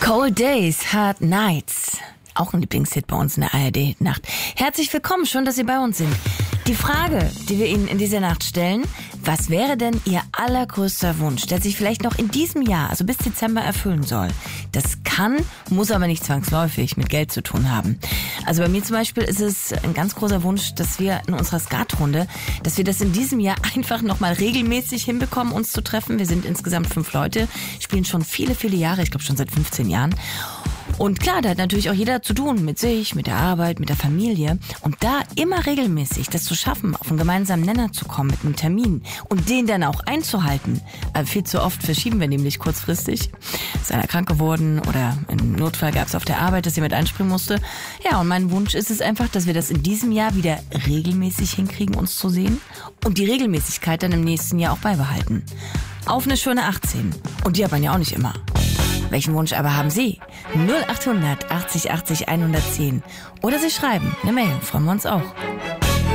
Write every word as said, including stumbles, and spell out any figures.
Cold Days, Hard Nights. Auch ein Lieblingshit bei uns in der A R D-Nacht. Herzlich willkommen, schön, dass Sie bei uns sind. Die Frage, die wir Ihnen in dieser Nacht stellen: Was wäre denn Ihr allergrößter Wunsch, der sich vielleicht noch in diesem Jahr, also bis Dezember, erfüllen soll? Das kann, muss aber nicht zwangsläufig mit Geld zu tun haben. Also bei mir zum Beispiel ist es ein ganz großer Wunsch, dass wir in unserer Skatrunde, dass wir das in diesem Jahr einfach nochmal regelmäßig hinbekommen, uns zu treffen. Wir sind insgesamt fünf Leute, spielen schon viele, viele Jahre, ich glaube schon seit fünfzehn Jahren. Und klar, da hat natürlich auch jeder zu tun mit sich, mit der Arbeit, mit der Familie. Und da immer regelmäßig das zu schaffen, auf einen gemeinsamen Nenner zu kommen mit einem Termin und den dann auch einzuhalten. Also viel zu oft verschieben wir nämlich kurzfristig. Ist einer krank geworden oder einen Notfall gab es auf der Arbeit, dass jemand einspringen musste. Ja, und mein Wunsch ist es einfach, dass wir das in diesem Jahr wieder regelmäßig hinkriegen, uns zu sehen und die Regelmäßigkeit dann im nächsten Jahr auch beibehalten. Auf eine schöne achtzehn. Und die hat man ja auch nicht immer. Welchen Wunsch aber haben Sie? null acht hundert achtzig achtzig hundertzehn. Oder Sie schreiben eine Mail, freuen wir uns auch.